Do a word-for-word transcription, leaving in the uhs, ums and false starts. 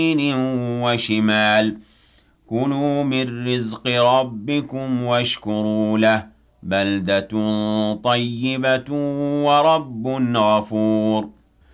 يمين وشمال كلوا من رزق ربكم واشكروا له بلدة طيبة ورب غفور